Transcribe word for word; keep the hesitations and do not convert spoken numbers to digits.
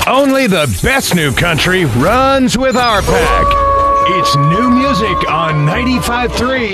Only the best new country runs with our pack. It's new music on ninety-five point three